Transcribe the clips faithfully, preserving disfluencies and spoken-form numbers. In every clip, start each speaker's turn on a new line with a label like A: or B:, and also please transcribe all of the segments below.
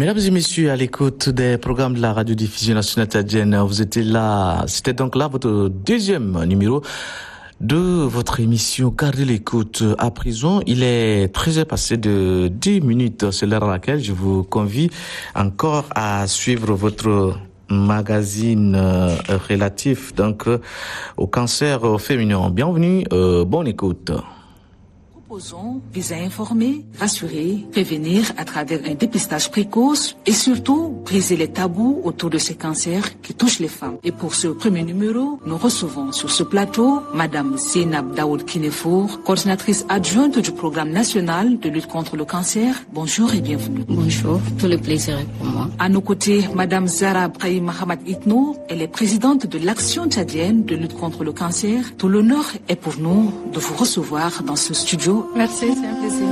A: Mesdames et messieurs, à l'écoute des programmes de la radiodiffusion nationale tchadienne, vous étiez là, c'était donc là votre deuxième numéro de votre émission Gardez l'écoute à prison. Il est treize heures passé de dix minutes, c'est l'heure à laquelle je vous convie encore à suivre votre magazine euh, relatif donc euh, au cancer féminin. Bienvenue, euh, bonne écoute.
B: Proposons vise à informer, rassurer, prévenir à travers un dépistage précoce et surtout briser les tabous autour de ces cancers qui touchent les femmes. Et pour ce premier numéro, nous recevons sur ce plateau Madame Zeynab Daoud Kinefour, coordinatrice adjointe du programme national de lutte contre le cancer. Bonjour et bienvenue.
C: Bonjour, tout le plaisir est pour moi.
B: À nos côtés, Madame Zara Brahim Mahamad Itno, elle est présidente de l'Action tchadienne de lutte contre le cancer. Tout l'honneur est pour nous de vous recevoir dans ce studio.
C: Merci, c'est un plaisir.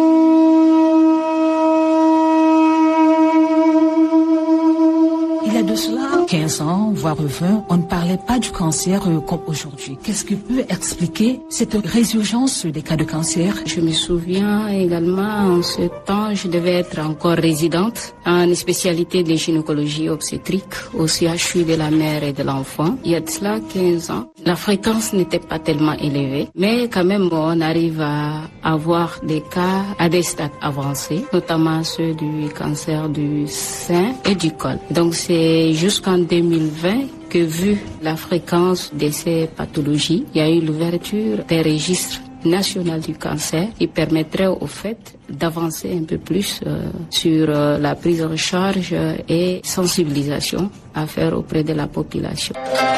B: Il y a de cela quinze ans, voire vingt, on ne parlait pas du cancer euh, comme aujourd'hui. Qu'est-ce qui peut expliquer cette résurgence des cas de cancer?
C: Je me souviens également, en ce temps, je devais être encore résidente en spécialité de gynécologie obstétrique au C H U de la mère et de l'enfant. Il y a de cela quinze ans. La fréquence n'était pas tellement élevée, mais quand même, on arrive à avoir des cas à des stades avancés, notamment ceux du cancer du sein et du col. Donc, c'est jusqu'en deux mille vingt que, vu la fréquence de ces pathologies, il y a eu l'ouverture des registres national du cancer qui permettrait au fait d'avancer un peu plus euh, sur euh, la prise en charge et sensibilisation à faire auprès de la population.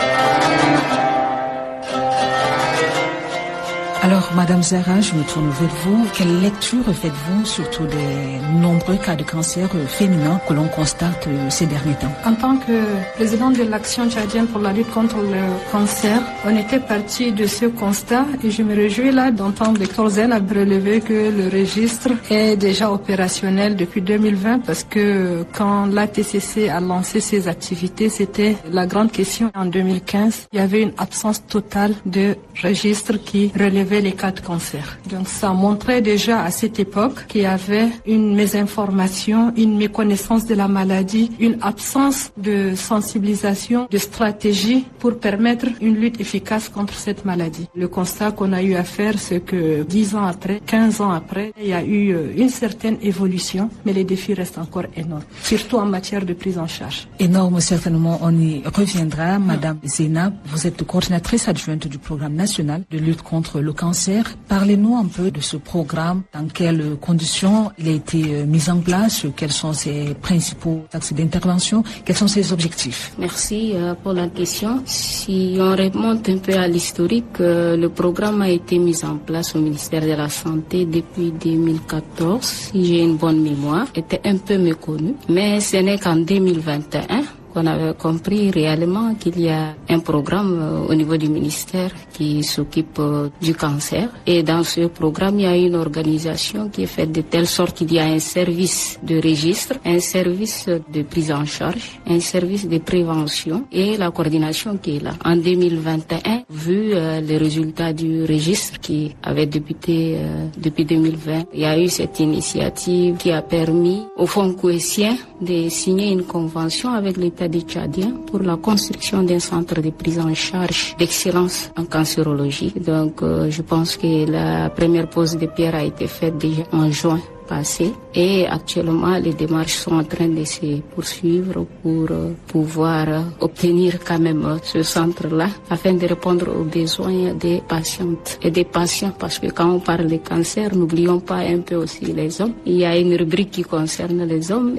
B: Alors, Madame Zara, je me tourne vers vous. Quelle lecture faites-vous surtout des nombreux cas de cancer féminin que l'on constate ces derniers temps?
D: En tant que présidente de l'Action tchadienne pour la lutte contre le cancer, on était parti de ce constat et je me réjouis là d'entendre le docteur Zeynab relever que le registre est déjà opérationnel depuis deux mille vingt parce que quand l'A T C C a lancé ses activités, c'était la grande question en deux mille quinze. Il y avait une absence totale de registre qui relevait les cas de cancer. Donc ça montrait déjà à cette époque qu'il y avait une mésinformation, une méconnaissance de la maladie, une absence de sensibilisation, de stratégie pour permettre une lutte efficace contre cette maladie. Le constat qu'on a eu à faire, c'est que dix ans après, quinze ans après, il y a eu une certaine évolution, mais les défis restent encore énormes, surtout en matière de prise en charge.
B: Énorme, certainement, on y reviendra. Madame Zeynab, vous êtes coordinatrice adjointe du programme national de lutte contre le cancer. Parlez-nous un peu de ce programme, dans quelles conditions il a été mis en place, quels sont ses principaux axes d'intervention, quels sont ses objectifs.
C: Merci euh, pour la question. Si on remonte un peu à l'historique, euh, le programme a été mis en place au ministère de la Santé depuis deux mille quatorze, si j'ai une bonne mémoire, était un peu méconnu, mais ce n'est qu'en deux mille vingt et un qu'on avait compris réellement qu'il y a un programme euh, au niveau du ministère qui s'occupe euh, du cancer. Et dans ce programme, il y a une organisation qui est faite de telle sorte qu'il y a un service de registre, un service de prise en charge, un service de prévention et la coordination qui est là. En deux mille vingt et un, vu euh, les résultats du registre qui avait débuté euh, depuis deux mille vingt, il y a eu cette initiative qui a permis aux fonds couessiens de signer une convention avec l'État du Tchadien pour la construction d'un centre de prise en charge d'excellence en cancérologie. Donc, euh, je pense que la première pose de pierre a été faite déjà en juin passé et actuellement les démarches sont en train de se poursuivre pour euh, pouvoir euh, obtenir quand même euh, ce centre-là afin de répondre aux besoins des patientes et des patients, parce que quand on parle de cancer, n'oublions pas un peu aussi les hommes. Il y a une rubrique qui concerne les hommes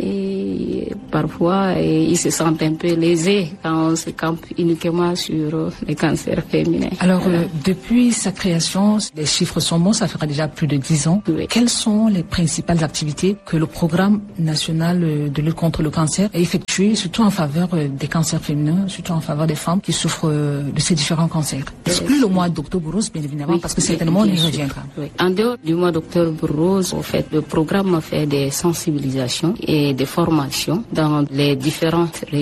C: et parfois et ils se sentent un peu lésés quand on se campe uniquement sur euh, les cancers féminins.
B: Alors euh, depuis sa création, les chiffres sont bons, ça fera déjà plus de dix ans.
C: Oui.
B: Quels sont les principaux activités que le programme national de lutte contre le cancer a effectuées, surtout en faveur des cancers féminins, surtout en faveur des femmes qui souffrent de ces différents cancers? Exclu le mois d'octobre rose, bien évidemment, oui, parce que certainement on y reviendra.
C: Oui. En dehors du mois d'octobre rose, en fait, le programme fait des sensibilisations et des formations dans les différentes régions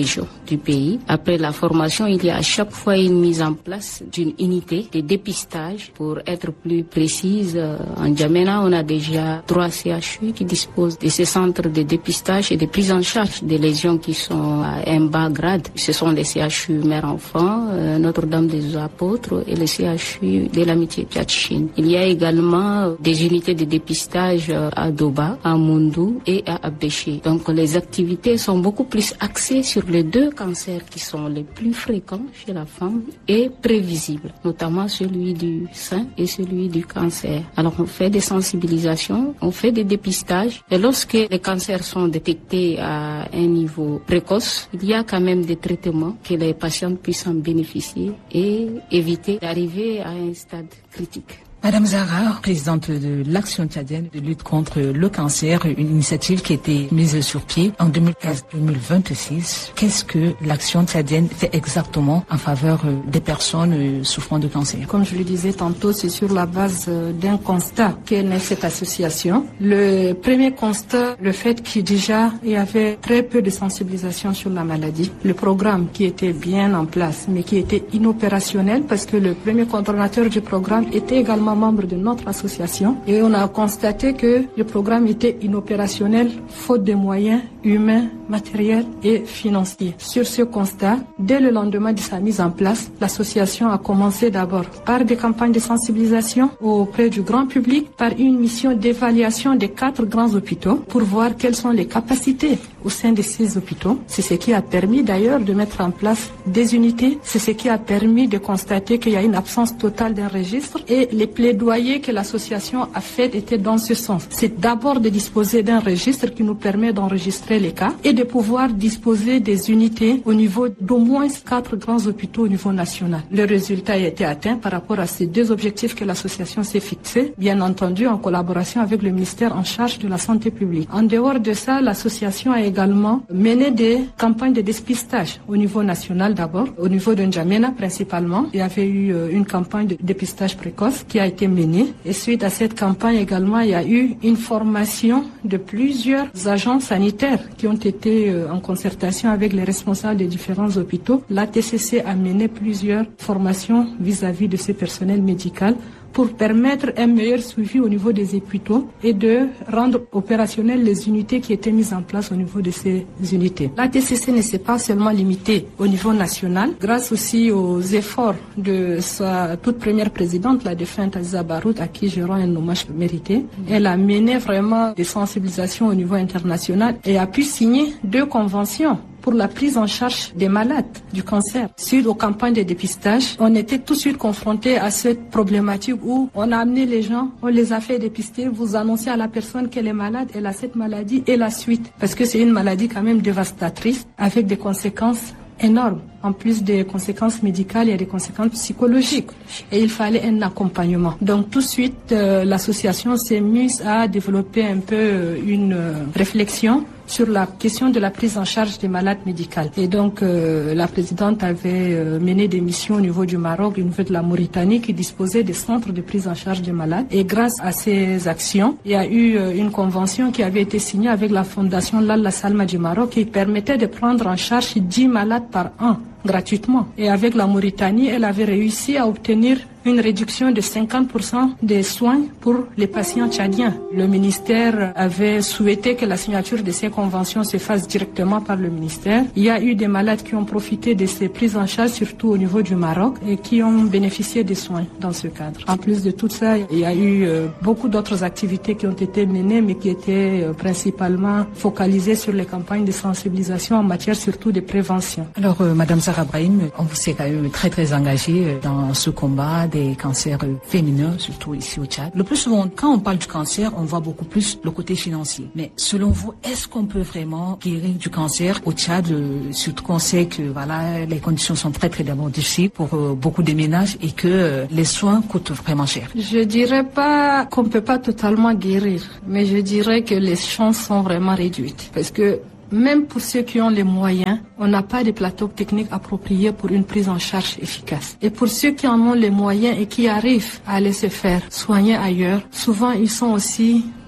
C: du pays. Après la formation, il y a à chaque fois une mise en place d'une unité de dépistage. Pour être plus précise, en N'Djamena, on a déjà trois C H U qui disposent de ces centres de dépistage et de prise en charge des lésions qui sont à un bas grade. Ce sont les C H U mère-enfant, euh, Notre-Dame des Apôtres et le C H U de l'Amitié Tchad-Chine. Il y a également des unités de dépistage à Doba, à Mondou et à Abéché. Donc les activités sont beaucoup plus axées sur les deux cancers qui sont les plus fréquents chez la femme et prévisibles, notamment celui du sein et celui du cancer. Alors on fait des sensibilisations, on fait des dépistages et lorsque les cancers sont détectés à un niveau précoce, il y a quand même des traitements que les patients puissent en bénéficier et éviter d'arriver à un stade critique.
B: Madame Zahra, présidente de l'Action tchadienne de lutte contre le cancer, une initiative qui a été mise sur pied en deux mille quinze deux mille vingt-six. Qu'est-ce que l'Action tchadienne fait exactement en faveur des personnes souffrant de cancer?
D: Comme je le disais tantôt, c'est sur la base d'un constat qu'est née cette association. Le premier constat, le fait qu'il déjà il y avait très peu de sensibilisation sur la maladie. Le programme qui était bien en place, mais qui était inopérationnel parce que le premier coordonnateur du programme était également membre de notre association et on a constaté que le programme était inopérationnel faute de moyens humains, matériels et financiers. Sur ce constat, dès le lendemain de sa mise en place, l'association a commencé d'abord par des campagnes de sensibilisation auprès du grand public, par une mission d'évaluation des quatre grands hôpitaux pour voir quelles sont les capacités au sein de ces hôpitaux. C'est ce qui a permis d'ailleurs de mettre en place des unités. C'est ce qui a permis de constater qu'il y a une absence totale d'un registre et les plaidoyer que l'association a fait était dans ce sens. C'est d'abord de disposer d'un registre qui nous permet d'enregistrer les cas et de pouvoir disposer des unités au niveau d'au moins quatre grands hôpitaux au niveau national. Le résultat a été atteint par rapport à ces deux objectifs que l'association s'est fixés, bien entendu en collaboration avec le ministère en charge de la santé publique. En dehors de ça, l'association a également mené des campagnes de dépistage au niveau national d'abord, au niveau de N'Djamena principalement. Il y avait eu une campagne de dépistage précoce qui a été menée. Et suite à cette campagne également, il y a eu une formation de plusieurs agents sanitaires qui ont été en concertation avec les responsables des différents hôpitaux. L'A T C C a mené plusieurs formations vis-à-vis de ces personnels médicaux pour permettre un meilleur suivi au niveau des hôpitaux et de rendre opérationnelles les unités qui étaient mises en place au niveau de ces unités. L'A T C C ne s'est pas seulement limitée au niveau national, grâce aussi aux efforts de sa toute première présidente, la défunte Aziza Baroud, à qui je rends un hommage mérité. Elle a mené vraiment des sensibilisations au niveau international et a pu signer deux conventions pour la prise en charge des malades du cancer. Suite aux campagnes de dépistage, on était tout de suite confrontés à cette problématique où on a amené les gens, on les a fait dépister, vous annoncez à la personne qu'elle est malade, elle a cette maladie et la suite. Parce que c'est une maladie quand même dévastatrice avec des conséquences énormes. En plus des conséquences médicales, il y a des conséquences psychologiques. Et il fallait un accompagnement. Donc tout de suite, euh, l'association s'est mise à développer un peu euh, une euh, réflexion sur la question de la prise en charge des malades médicales. Et donc, euh, la présidente avait euh, mené des missions au niveau du Maroc, au niveau de la Mauritanie, qui disposait des centres de prise en charge des malades. Et grâce à ces actions, il y a eu euh, une convention qui avait été signée avec la fondation Lalla Salma du Maroc qui permettait de prendre en charge dix malades par an gratuitement. Et avec la Mauritanie, elle avait réussi à obtenir une réduction de cinquante pour cent des soins pour les patients tchadiens. Le ministère avait souhaité que la signature de ces conventions se fasse directement par le ministère. Il y a eu des malades qui ont profité de ces prises en charge, surtout au niveau du Maroc, et qui ont bénéficié des soins dans ce cadre. En plus de tout ça, il y a eu euh, beaucoup d'autres activités qui ont été menées, mais qui étaient euh, principalement focalisées sur les campagnes de sensibilisation en matière surtout de prévention.
B: Alors, euh, Madame Zahra Brahim, on vous sait quand même très très engagée dans ce combat des cancers féminins, surtout ici au Tchad. Le plus souvent, quand on parle du cancer, on voit beaucoup plus le côté financier. Mais selon vous, est-ce qu'on peut vraiment guérir du cancer au Tchad, euh, surtout qu'on sait que voilà, les conditions sont très très d'abord difficiles pour euh, beaucoup de ménages et que euh, les soins coûtent vraiment cher?
D: Je dirais pas qu'on peut pas totalement guérir, mais je dirais que les chances sont vraiment réduites. Parce que même pour ceux qui ont les moyens, on n'a pas de plateau technique approprié pour une prise en charge efficace. Et pour ceux qui en ont les moyens et qui arrivent à aller se faire soigner ailleurs, souvent ils sont aussi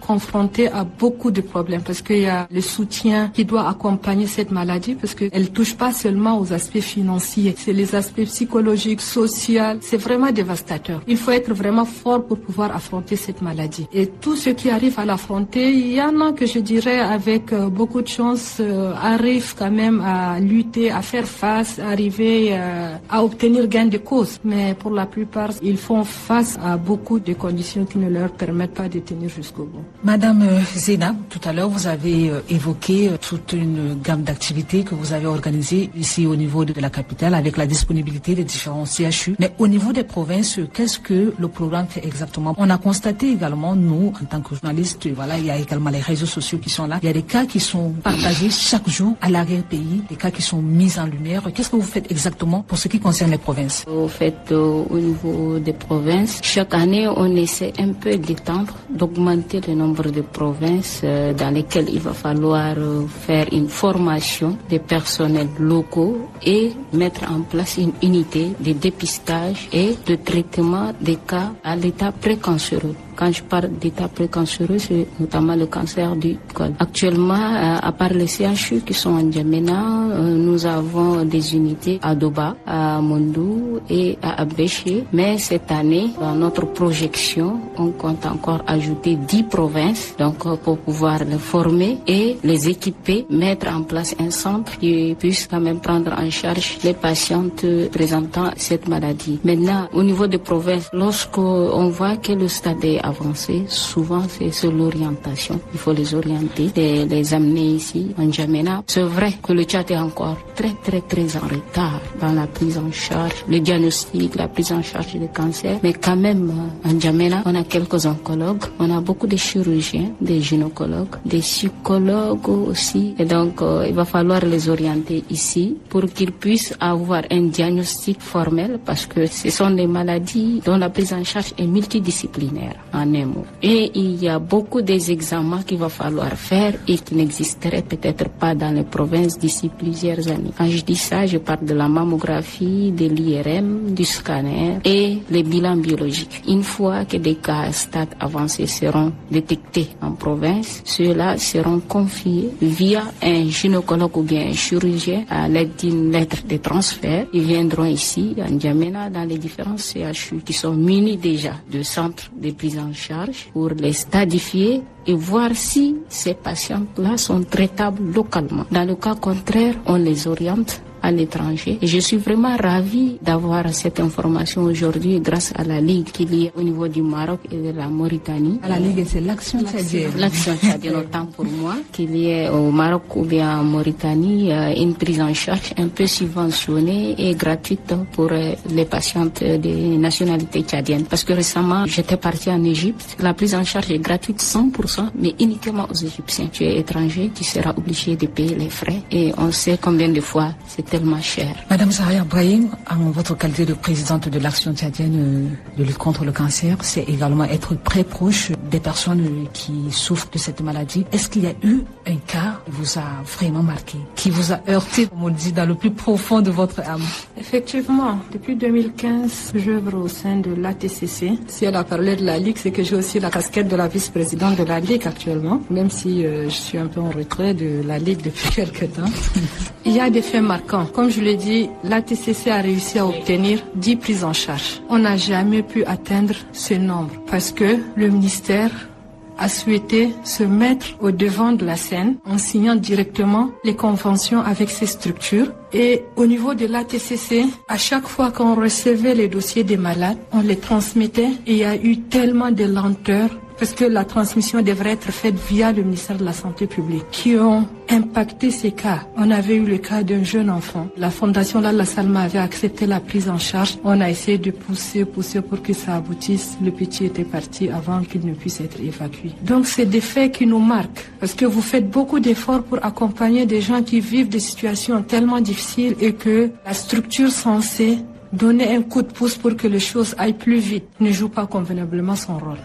D: confrontée à beaucoup de problèmes parce qu'il y a le soutien qui doit accompagner cette maladie parce qu'elle touche pas seulement aux aspects financiers, c'est les aspects psychologiques, sociaux, c'est vraiment dévastateur. Il faut être vraiment fort pour pouvoir affronter cette maladie. Et tous ceux qui arrivent à l'affronter, il y en a que je dirais avec euh, beaucoup de chance euh, arrivent quand même à lutter, à faire face, à arriver euh, à obtenir gain de cause. Mais pour la plupart, ils font face à beaucoup de conditions qui ne leur permettent pas de tenir jusqu'au bout.
E: Madame Zénab, tout à l'heure, vous avez euh, évoqué euh, toute une gamme d'activités que vous avez organisées ici au niveau de la capitale avec la disponibilité des différents C H U. Mais au niveau des provinces, qu'est-ce que le programme fait exactement? On a constaté également, nous, en tant que journalistes, voilà, il y a également les réseaux sociaux qui sont là. Il y a des cas qui sont partagés chaque jour à l'arrière-pays, des cas qui sont mis en lumière. Qu'est-ce que vous faites exactement pour ce qui concerne les provinces?
C: Au fait, euh, au niveau des provinces, chaque année, on essaie un peu d'étendre, d'augmenter le nombre de provinces euh, dans lesquelles il va falloir euh, faire une formation des personnels locaux et mettre en place une unité de dépistage et de traitement des cas à l'état précancéreux. Quand je parle d'état précancéreux, c'est notamment le cancer du col. Actuellement, euh, à part les C H U qui sont en N'Djamena, euh, nous avons des unités à Doba, à Mondou et à Abéché. Mais cette année, dans notre projection, on compte encore ajouter dix provinces, donc euh, pour pouvoir les former et les équiper, mettre en place un centre qui puisse quand même prendre en charge les patientes présentant cette maladie. Maintenant, au niveau des provinces, lorsqu'on voit que le stade est avancé, souvent c'est sur l'orientation. Il faut les orienter, les, les amener ici en N'Djamena. C'est vrai que le Tchad est encore très très très en retard dans la prise en charge, le diagnostic, la prise en charge des cancers. Mais quand même, en N'Djamena, on a quelques oncologues, on a beaucoup de chirurgiens, des gynécologues, des psychologues aussi. Et donc, euh, il va falloir les orienter ici pour qu'ils puissent avoir un diagnostic formel parce que ce sont des maladies dont la prise en charge est multidisciplinaire. En un mot. Et il y a beaucoup des examens qu'il va falloir faire et qui n'existeraient peut-être pas dans les provinces d'ici plusieurs années. Quand je dis ça, je parle de la mammographie, de l'I R M, du scanner et les bilans biologiques. Une fois que des cas à stade avancé seront détectés en province, ceux-là seront confiés via un gynécologue ou bien un chirurgien à l'aide d'une lettre de transfert. Ils viendront ici, en N'Djamena, dans les différents C H U qui sont munis déjà de centres de prise en charge pour les stadifier et voir si ces patients-là sont traitables localement. Dans le cas contraire, on les oriente à l'étranger. Et je suis vraiment ravie d'avoir cette information aujourd'hui grâce à la Ligue qu'il y a au niveau du Maroc et de la Mauritanie.
E: À la Ligue, c'est l'Action tchadienne.
C: L'Action tchadienne, autant pour moi, qu'il y ait au Maroc ou bien en Mauritanie une prise en charge un peu subventionnée et gratuite pour les patientes des nationalités tchadiennes. Parce que récemment, j'étais partie en Égypte. La prise en charge est gratuite cent pour cent, mais uniquement aux Égyptiens. Tu es étranger, tu seras obligé de payer les frais. Et on sait combien de fois c'est tellement cher.
E: Madame Zahra Brahim, en votre qualité de présidente de l'Action tchadienne de lutte contre le cancer, c'est également être très proche des personnes qui souffrent de cette maladie. Est-ce qu'il y a eu un cas qui vous a vraiment marqué, qui vous a heurté, comme on dit, dans le plus profond de votre âme?
D: Effectivement, depuis deux mille quinze, j'œuvre au sein de l'A T C C. Si elle a parlé de la Ligue, c'est que j'ai aussi la casquette de la vice-présidente de la Ligue actuellement, même si euh, je suis un peu en retrait de la Ligue depuis quelques temps. Il y a des faits marquants. Comme je l'ai dit, l'A T C C a réussi à obtenir dix prises en charge. On n'a jamais pu atteindre ce nombre parce que le ministère a souhaité se mettre au devant de la scène en signant directement les conventions avec ces structures. Et au niveau de l'A T C C, à chaque fois qu'on recevait les dossiers des malades, on les transmettait et il y a eu tellement de lenteur parce que la transmission devrait être faite via le ministère de la Santé publique, qui ont impacté ces cas. On avait eu le cas d'un jeune enfant. La fondation Lalla Salma avait accepté la prise en charge. On a essayé de pousser, pousser pour que ça aboutisse. Le petit était parti avant qu'il ne puisse être évacué. Donc c'est des faits qui nous marquent, parce que vous faites beaucoup d'efforts pour accompagner des gens qui vivent des situations tellement difficiles et que la structure censée donner un coup de pouce pour que les choses aillent plus vite ne joue pas convenablement son rôle.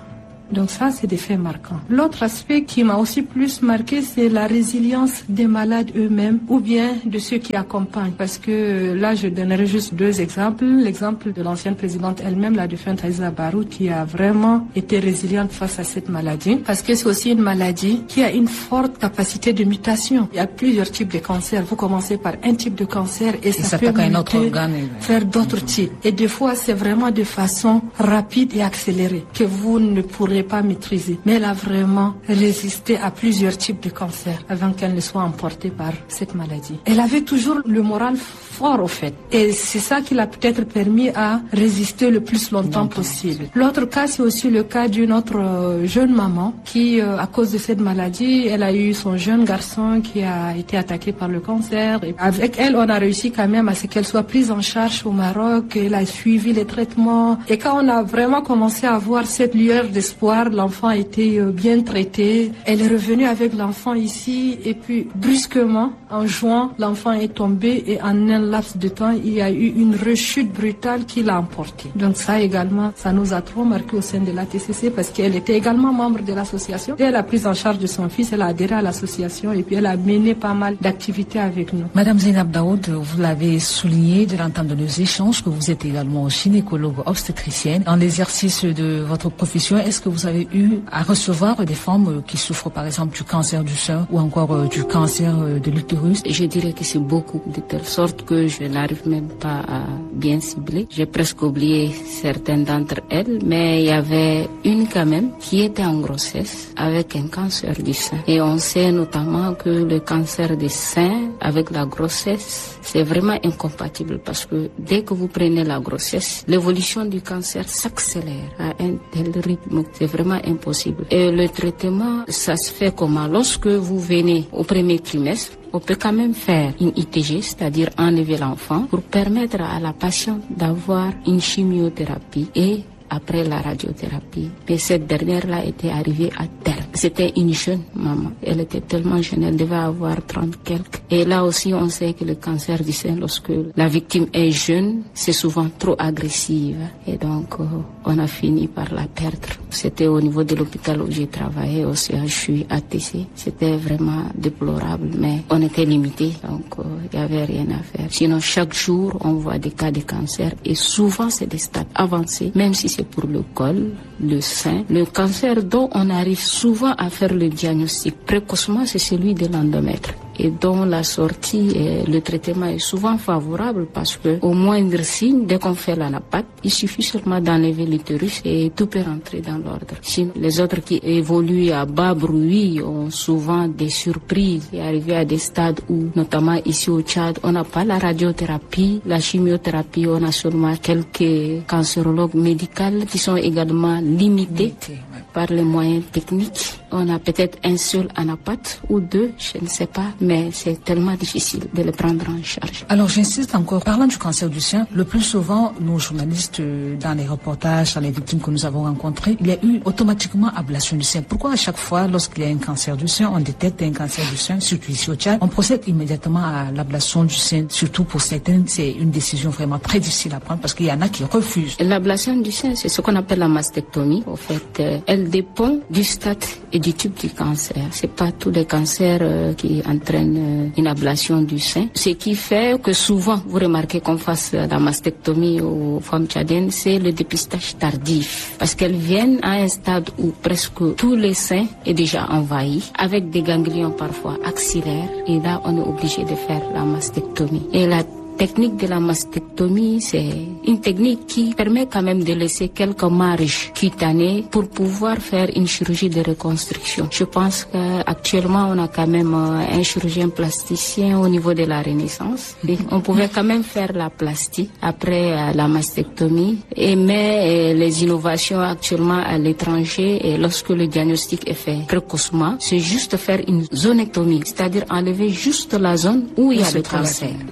D: Donc ça, c'est des faits marquants. L'autre aspect qui m'a aussi plus marqué, c'est la résilience des malades eux-mêmes ou bien de ceux qui accompagnent. Parce que là, je donnerai juste deux exemples. L'exemple de l'ancienne présidente elle-même, la défunte Aïssa Barou, qui a vraiment été résiliente face à cette maladie. Parce que c'est aussi une maladie qui a une forte capacité de mutation. Il y a plusieurs types de cancers. Vous commencez par un type de cancer et, et ça, ça peut un autre organe, faire d'autres types. Et des fois, c'est vraiment de façon rapide et accélérée que vous ne pourrez pas maîtriser. Mais elle a vraiment résisté à plusieurs types de cancers avant qu'elle ne soit emportée par cette maladie. Elle avait toujours le moral fort au fait. Et c'est ça qui l'a peut-être permis à résister le plus longtemps possible. L'autre cas, c'est aussi le cas d'une autre jeune maman qui, euh, à cause de cette maladie, elle a eu son jeune garçon qui a été attaqué par le cancer. Et avec elle, on a réussi quand même à ce qu'elle soit prise en charge au Maroc. Elle a suivi les traitements. Et quand on a vraiment commencé à voir cette lueur d'espoir, l'enfant a été bien traité. Elle est revenue avec l'enfant ici et puis brusquement, en juin, l'enfant est tombé et en un laps de temps, il y a eu une rechute brutale qui l'a emporté. Donc ça également, ça nous a trop marqué au sein de l'A T C C parce qu'elle était également membre de l'association. Dès la prise en charge de son fils, elle a adhéré à l'association et puis elle a mené pas mal d'activités avec nous.
E: Madame Zainab Daoud, vous l'avez souligné de l'entente de nos échanges que vous êtes également gynécologue obstétricienne. En l'exercice de votre profession, est-ce que vous avez eu à recevoir des femmes qui souffrent par exemple du cancer du sein ou encore du cancer de l'utérus?
C: Je dirais que c'est beaucoup, de telle sorte que je n'arrive même pas à bien cibler. J'ai presque oublié certaines d'entre elles, mais il y avait une quand même qui était en grossesse avec un cancer du sein. Et on sait notamment que le cancer du sein avec la grossesse, c'est vraiment incompatible parce que dès que vous prenez la grossesse, l'évolution du cancer s'accélère à un tel rythme. C'est vraiment impossible. Et le traitement, ça se fait comment? Lorsque vous venez au premier trimestre, on peut quand même faire une I T G, c'est-à-dire enlever l'enfant, pour permettre à la patiente d'avoir une chimiothérapie et après la radiothérapie. Mais cette dernière-là était arrivée à terme. C'était une jeune maman. Elle était tellement jeune, elle devait avoir trente quelques. Et là aussi, on sait que le cancer du sein, lorsque la victime est jeune, c'est souvent trop agressive. Et donc, euh, on a fini par la perdre. C'était au niveau de l'hôpital où j'ai travaillé, au C H U A T C. C'était vraiment déplorable, mais on était limité, donc il euh, n'y avait rien à faire. Sinon, chaque jour, on voit des cas de cancer et souvent, c'est des stades avancés, même si c'est pour le col, le sein. Le cancer dont on arrive souvent à faire le diagnostic précocement, c'est celui de l'endomètre, et dont la sortie et le traitement est souvent favorable parce que au moindre signe, dès qu'on fait l'anapathe, il suffit seulement d'enlever l'utérus et tout peut rentrer dans l'ordre. Sinon, les autres qui évoluent à bas bruit ont souvent des surprises et arrivent à des stades où, notamment ici au Tchad, on n'a pas la radiothérapie, la chimiothérapie, on a seulement quelques cancérologues médicaux qui sont également limités par les moyens techniques. On a peut-être un seul anapathe ou deux, je ne sais pas, mais c'est tellement difficile de les prendre en charge.
E: Alors j'insiste encore, parlant du cancer du sein, le plus souvent, nos journalistes, dans les reportages, dans les victimes que nous avons rencontrées, il y a eu automatiquement ablation du sein. Pourquoi à chaque fois, lorsqu'il y a un cancer du sein, on détecte un cancer du sein, surtout ici au Tchad, on procède immédiatement à l'ablation du sein? Surtout pour certaines, c'est une décision vraiment très difficile à prendre parce qu'il y en a qui refusent.
C: L'ablation du sein, c'est ce qu'on appelle la mastectomie. En fait, elle dépend du stade et du type du cancer. C'est pas tous les cancers euh, qui entraînent euh, une ablation du sein. Ce qui fait que souvent, vous remarquez qu'on fasse la mastectomie aux femmes tchadiennes, c'est le dépistage tardif. Parce qu'elles viennent à un stade où presque tous les seins est déjà envahi, avec des ganglions parfois axillaires. Et là, on est obligé de faire la mastectomie. Et la technique de la mastectomie, c'est une technique qui permet quand même de laisser quelques marges cutanées pour pouvoir faire une chirurgie de reconstruction. Je pense qu'actuellement, on a quand même un chirurgien plasticien au niveau de la Renaissance. Et on pouvait quand même faire la plastie après la mastectomie. Et mais les innovations actuellement à l'étranger, et lorsque le diagnostic est fait précocement, c'est juste faire une zonectomie, c'est-à-dire enlever juste la zone où il y a le cancer.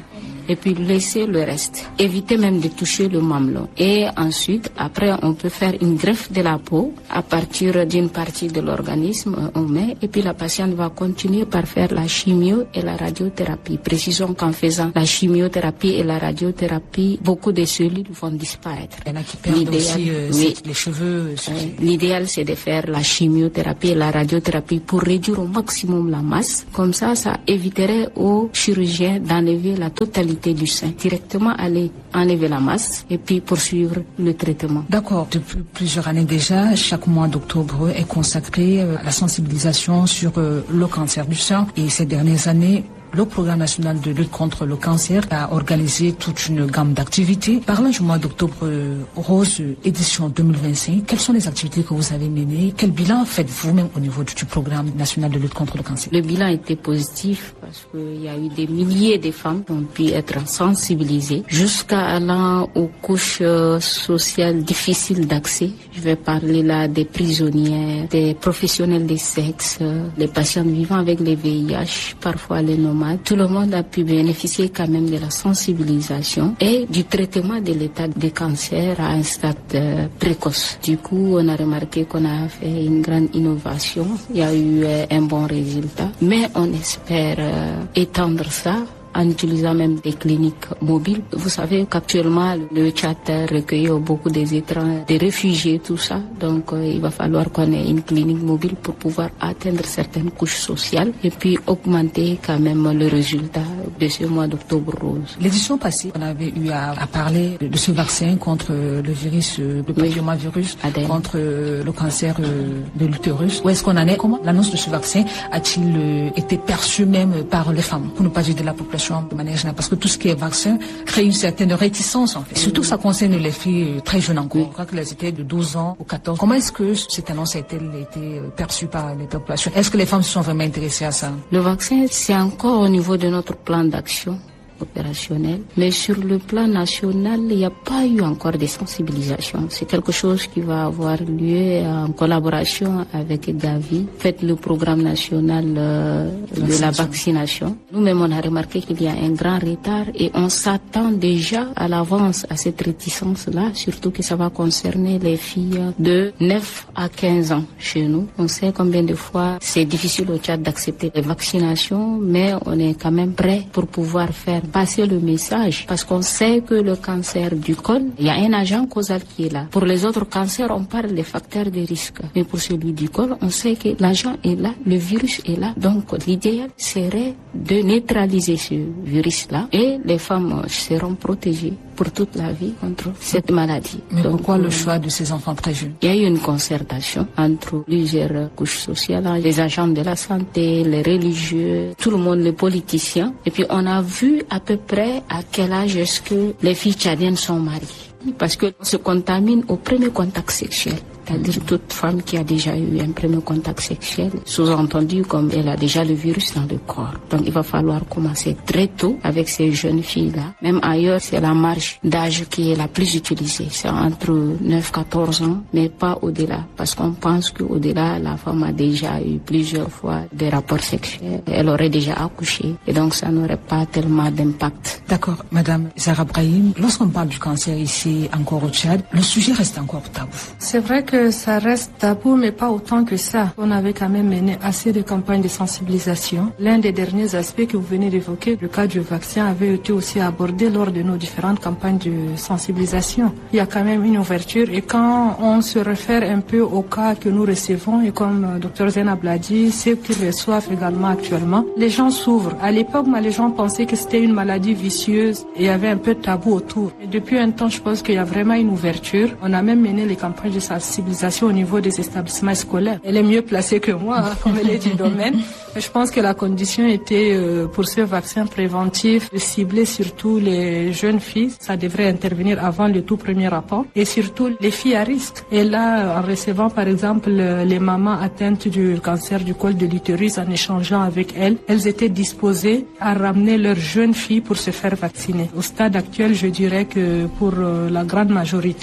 C: et puis laisser le reste. Éviter même de toucher le mamelon. Et ensuite, après, on peut faire une greffe de la peau à partir d'une partie de l'organisme, on met, et puis la patiente va continuer par faire la chimio et la radiothérapie. Précisons qu'en faisant la chimiothérapie et la radiothérapie, beaucoup de cellules vont disparaître.
E: Il y en a qui perdent aussi euh, oui. les cheveux.
C: Euh, L'idéal, c'est de faire la chimiothérapie et la radiothérapie pour réduire au maximum la masse. Comme ça, ça éviterait aux chirurgiens d'enlever la totalité du sein. Directement aller enlever la masse et puis poursuivre le traitement.
E: D'accord. Depuis plusieurs années déjà, chaque mois d'octobre est consacré à la sensibilisation sur le cancer du sein. Et ces dernières années, le Programme national de lutte contre le cancer a organisé toute une gamme d'activités. Parlons du mois d'octobre rose édition deux mille vingt-cinq. Quelles sont les activités que vous avez menées? Quel bilan faites-vous même au niveau du Programme national de lutte contre le cancer?
C: Le bilan était positif parce qu'il y a eu des milliers de femmes qui ont pu être sensibilisées jusqu'à allant aux couches sociales difficiles d'accès. Je vais parler là des prisonnières, des professionnels des sexes, des patients vivant avec les V I H, parfois les nomades. Tout le monde a pu bénéficier quand même de la sensibilisation et du traitement de l'état de cancer à un stade euh, précoce. Du coup, on a remarqué qu'on a fait une grande innovation. Il y a eu euh, un bon résultat, mais on espère euh, étendre ça en utilisant même des cliniques mobiles. Vous savez qu'actuellement, le Tchad recueille beaucoup des étrangers, des réfugiés, tout ça. Donc, euh, il va falloir qu'on ait une clinique mobile pour pouvoir atteindre certaines couches sociales et puis augmenter quand même le résultat de ce mois d'octobre rose.
E: L'édition passée, on avait eu à, à parler de ce vaccin contre le virus, le papillomavirus, oui. contre le cancer de l'utérus. Où est-ce qu'on en est? Comment l'annonce de ce vaccin a-t-il été perçu même par les femmes, pour ne pas dire de la population de manière générale, parce que tout ce qui est vaccin crée une certaine réticence en fait. Surtout ça concerne les filles très jeunes encore. Je crois qu'elles étaient de douze ans ou quatorze. Comment est-ce que cette annonce a-t-elle été perçue par les populations? Est-ce que les femmes se sont vraiment intéressées à ça?
C: Le vaccin, c'est encore au niveau de notre plan d'action opérationnel, mais sur le plan national, il n'y a pas eu encore de sensibilisation. C'est quelque chose qui va avoir lieu en collaboration avec Gavi, fait le programme national euh, de la vaccination. Nous-mêmes, on a remarqué qu'il y a un grand retard et on s'attend déjà à l'avance à cette réticence-là, surtout que ça va concerner les filles de neuf à quinze ans chez nous. On sait combien de fois c'est difficile au Tchad d'accepter les vaccinations, mais on est quand même prêt pour pouvoir faire passer le message, parce qu'on sait que le cancer du col, il y a un agent causal qui est là. Pour les autres cancers, on parle des facteurs de risque, mais pour celui du col, on sait que l'agent est là, le virus est là. Donc l'idéal serait de neutraliser ce virus-là et les femmes seront protégées pour toute la vie contre cette maladie.
E: Mais
C: Donc,
E: pourquoi le choix de ces enfants très jeunes?
C: Il y a eu une concertation entre plusieurs couches sociales, les agents de la santé, les religieux, tout le monde, les politiciens. Et puis on a vu à peu près à quel âge est-ce que les filles tchadiennes sont mariées. Parce qu'on se contamine au premier contact sexuel. C'est-à-dire toute femme qui a déjà eu un premier contact sexuel, sous-entendu comme elle a déjà le virus dans le corps. Donc il va falloir commencer très tôt avec ces jeunes filles-là. Même ailleurs, c'est la marge d'âge qui est la plus utilisée. C'est entre neuf à quatorze ans, mais pas au-delà. Parce qu'on pense qu'au-delà, la femme a déjà eu plusieurs fois des rapports sexuels. Elle aurait déjà accouché. Et donc ça n'aurait pas tellement d'impact.
E: D'accord. Madame Zahra Brahim, lorsqu'on parle du cancer ici, encore au Tchad, le sujet reste encore tabou.
D: C'est vrai que ça reste tabou, mais pas autant que ça. On avait quand même mené assez de campagnes de sensibilisation. L'un des derniers aspects que vous venez d'évoquer, le cas du vaccin, avait été aussi abordé lors de nos différentes campagnes de sensibilisation. Il y a quand même une ouverture, et quand on se réfère un peu aux cas que nous recevons, et comme Dr Zainab l'a dit, ceux qui reçoivent également actuellement, les gens s'ouvrent. À l'époque, les gens pensaient que c'était une maladie vicieuse et il y avait un peu de tabou autour. Et depuis un temps, je pense qu'il y a vraiment une ouverture. On a même mené les campagnes de sensibilisation au niveau des établissements scolaires. Elle est mieux placée que moi, hein, comme elle est du domaine. Mais je pense que la condition était euh, pour ce vaccin préventif de cibler surtout les jeunes filles. Ça devrait intervenir avant le tout premier rapport. Et surtout les filles à risque. Et là, en recevant par exemple les mamans atteintes du cancer du col de l'utérus, en échangeant avec elles, elles étaient disposées à ramener leurs jeunes filles pour se faire vacciner. Au stade actuel, je dirais que pour euh, la grande majorité,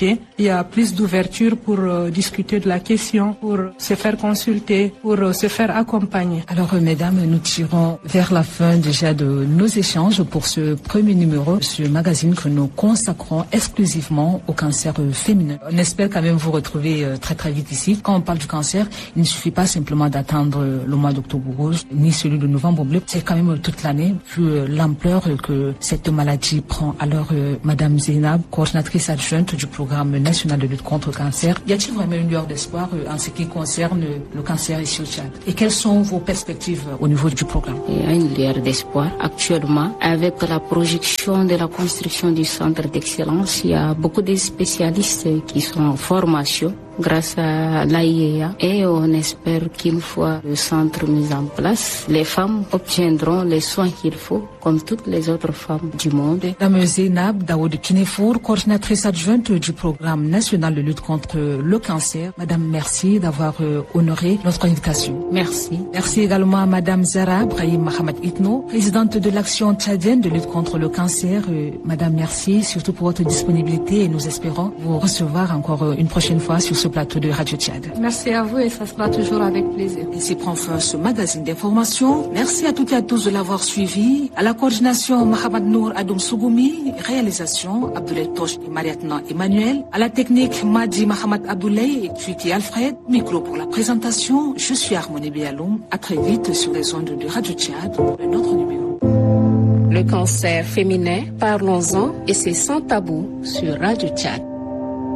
D: il y a plus d'ouverture pour euh, discuter de la question, pour se faire consulter, pour euh, se faire accompagner.
E: Alors, euh, mesdames, nous tirons vers la fin déjà de nos échanges pour ce premier numéro, ce magazine que nous consacrons exclusivement au cancer euh, féminin. On espère quand même vous retrouver euh, très très vite ici. Quand on parle du cancer, il ne suffit pas simplement d'attendre euh, le mois d'octobre rouge, ni celui de novembre bleu. C'est quand même toute l'année, vu euh, l'ampleur euh, que cette maladie prend. Alors, euh, Madame Zainab, coordinatrice adjointe du programme national de lutte contre le cancer, y a-t-il vraiment une lueur d'espoir euh, en ce qui concerne euh, le cancer ici au Tchad? Et quelles sont vos perspectives euh, au niveau du programme?
C: Il y a une lueur d'espoir. Actuellement, avec la projection de la construction du centre d'excellence, il y a beaucoup de spécialistes qui sont en formation grâce à l'A I E A, et on espère qu'une fois le centre mis en place, les femmes obtiendront les soins qu'il faut comme toutes les autres femmes du monde.
E: Madame Zainab Daoud Kinefour, coordinatrice adjointe du programme national de lutte contre le cancer. Madame, merci d'avoir euh, honoré notre invitation.
C: Merci.
E: Merci également à Madame Zara Brahim Mohamed Itno, présidente de l'action tchadienne de lutte contre le cancer. Euh, Madame, merci surtout pour votre disponibilité et nous espérons vous recevoir encore euh, une prochaine fois sur ce plateau de Radio Tchad.
D: Merci à vous et ça sera toujours avec plaisir.
B: Ici prend fin ce magazine d'information. Merci à toutes et à tous de l'avoir suivi. À la coordination, Mohamed Nour Adoum Sougoumi. Réalisation, Abdoulaye Tosh et Mariatna Emmanuel. À la technique, Madi Mohamed Abdoulaye et Twiki Alfred. Micro pour la présentation, je suis Harmonie Bialoum. À très vite sur les ondes de Radio Tchad pour un autre numéro.
C: Le cancer féminin, parlons-en et c'est sans tabou sur Radio Tchad.